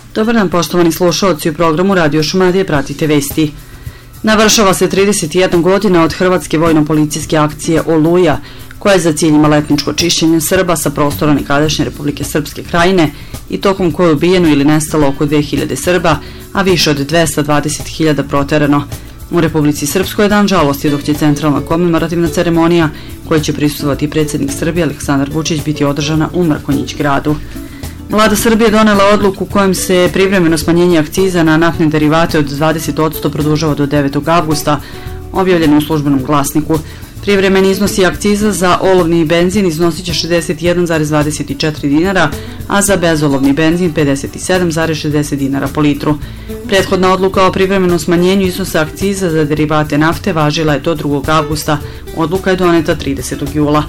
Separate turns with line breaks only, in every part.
Dobar dan, poštovani slušaoci, u programu Radio Šumadije pratite vesti. Navršava se 31 godina od hrvatske vojno-policijske akcije Oluja, koja je za cilj imala etničko čišćenje Srba sa prostora nekadašnje Republike Srpske Krajine i tokom koje je ubijeno ili nestalo oko 2000 Srba, a više od 220.000 proterano. U Republici Srpskoj je dan žalosti, dok će centralna komemorativna ceremonija, koja će prisustvovati predsjednik Srbije Aleksandar Vučić, biti održana u Mrkonjić gradu. Vlada Srbije donela odluku kojom se privremeno smanjenje akciza na naftne derivate od 20% produžava do 9. avgusta, objavljeno u službenom glasniku. Privremeni iznosi akciza za olovni benzin iznosit će 61,24 dinara, a za bezolovni benzin 57,60 dinara po litru. Prethodna odluka o privremenom smanjenju iznosa akciza za derivate nafte važila je do 2. avgusta. Odluka je doneta 30. jula.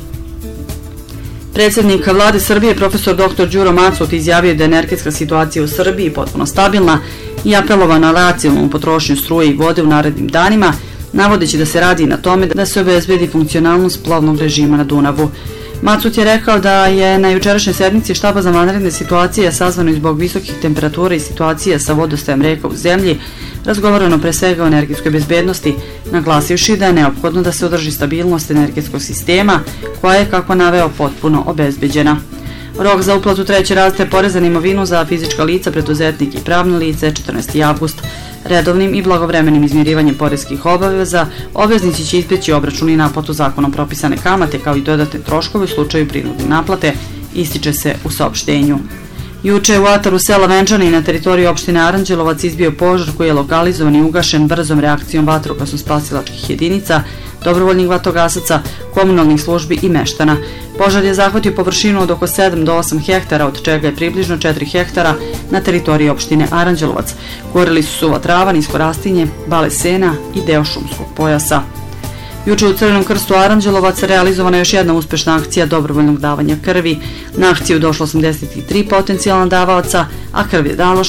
Predsjednik Vlade Srbije, profesor dr. Đuro Macot, izjavio da je energetska situacija u Srbiji potpuno stabilna i apelovao na racionalnu potrošnju struje i vode u narednim danima, navodeći da se radi na tome da se obezbedi funkcionalnost plovnog režima na Dunavu. Macot je rekao da je na jučerašnjoj sednici štaba za vanredne situacije sazvanoj zbog visokih temperatura i situacija sa vodostajem reka u zemlji razgovarano pre svega o energetskoj bezbednosti, naglasivši da je neophodno da se održi stabilnost energetskog sistema koja je, kako naveo, potpuno obezbeđena. Rok za uplatu treće razrede poreza na imovinu za fizička lica, preduzetnike i pravna lica je 14. avgust. Redovnim i blagovremenim izmirivanjem poreskih obaveza obveznici će izbjeći obračun i naplatu zakonom propisane kamate kao i dodatne troškove u slučaju prinudne naplate, ističe se u saopštenju. Juče je u ataru sela Venčani na teritoriji opštine Aranđelovac izbio požar koji je lokalizovan i ugašen brzom reakcijom vatrogasno-spasilačkih jedinica, dobrovoljnih vatrogasaca, komunalnih službi i meštana. Požar je zahvatio površinu od oko 7 do 8 hektara, od čega je približno 4 hektara na teritoriji opštine Aranđelovac. Goreli su suva trava, nisko rastinje, bale sena i deo šumskog pojasa. Juče u Crvenom krstu Aranđelovac realizovana je još jedna uspešna akcija dobrovoljnog davanja krvi. Na akciju došlo 83 potencijalna davaoca, a krv je dalo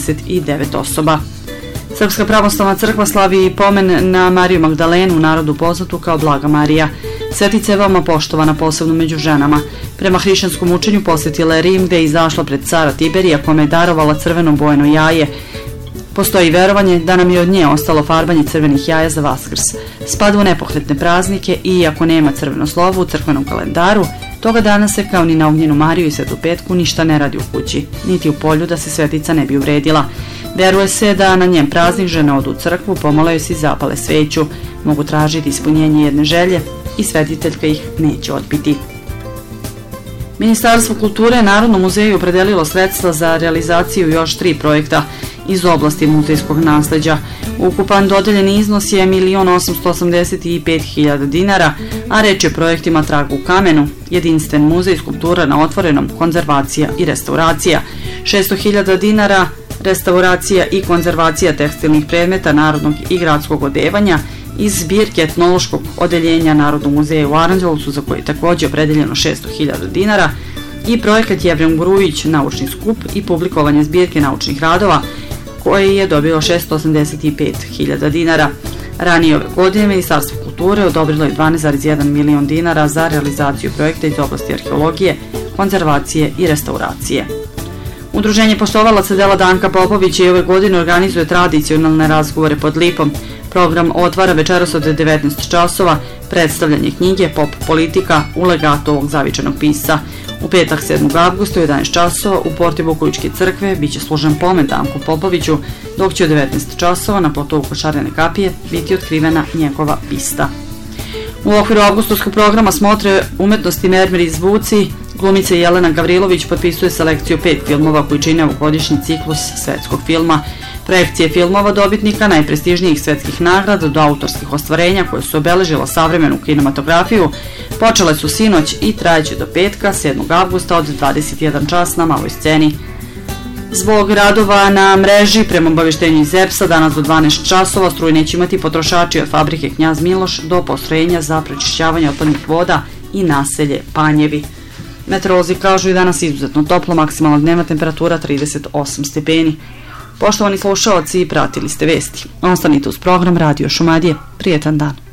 69 osoba. Srpska pravoslavna crkva slavi pomen na Mariju Magdalenu, u narodu poznatu kao Blaga Marija. Svetica je veoma poštovana, posebno među ženama. Prema hrišćanskom učenju posjetila je Rim, gde je izašla pred cara Tiberija, kome je darovala crveno bojeno jaje. Postoji verovanje da nam je od nje ostalo farbanje crvenih jaja za Vaskrs. Spada u nepokretne praznike i iako nema crveno slovo u crkvenom kalendaru, toga dana se kao ni na Ognjenu Mariju i Svetu Petku ništa ne radi u kući, niti u polju da se svetica ne bi uvredila. Veruje se da na njen praznik žene odu u crkvu, pomolaju se i zapale sveću, mogu tražiti ispunjenje jedne želje i svetiteljka ih neće odbiti. Ministarstvo kulture Narodnom muzeju opredelilo sredstva za realizaciju još 3 projekta iz oblasti muzejskog nasleđa. Ukupan dodeljeni iznos je 1.885.000 dinara, a reč je o projektima Trag u kamenu, jedinstven muzej, skulptura na otvorenom, konzervacija i restauracija, 600.000 dinara, restauracija i konzervacija tekstilnih predmeta narodnog i gradskog odevanja iz zbirke etnološkog odeljenja Narodnog muzeja u Aranđelovcu, za koje je također opredeljeno 600.000 dinara, i projekat Jevrem Grujić, naučni skup i publikovanje zbirke naučnih radova, koji je dobilo 685.000 dinara. Ranije ove godine Ministarstvo kulture odobrilo je 12,1 milion dinara za realizaciju projekta iz oblasti arheologije, konzervacije i restauracije. Udruženje poštovalaca dela Danka Popovića i ove godine organizuje tradicionalne razgovore pod lipom. Program otvara večeras od 19 časova predstavljanje knjige Pop politika u legatu ovog zavičanog pisca. U petak 7. avgusta u 11 časova u porti Vukovičke crkve biće služen pomen Danku Popoviću, dok će u 19 časova na platovu Košarene kapije biti otkrivena njegova bista. U okviru avgustovskog programa Smotre umetnosti Mermir i zvuci, glumica Jelena Gavrilović potpisuje selekciju 5 filmova koji čine ovogodišnji ciklus svetskog filma. Projekcije filmova dobitnika najprestižnijih svetskih nagrada do autorskih ostvarenja koje su obeležila savremenu kinematografiju počele su sinoć i trajeće do petka 7. avgusta od 21 čas na maloj sceni. Zbog radova na mreži, prema obaveštenju iz EPS-a, danas do 12 časova struju neće imati potrošači od fabrike Knjaz Miloš do postrojenja za prečišćavanje otpadnih voda i naselje Panjevi. Meteorolozi kažu i danas izuzetno toplo, maksimalna dnevna temperatura 38 stepeni. Poštovani slušaoci, pratili ste vesti. Ostanite uz program Radio Šumadije. Prijetan dan.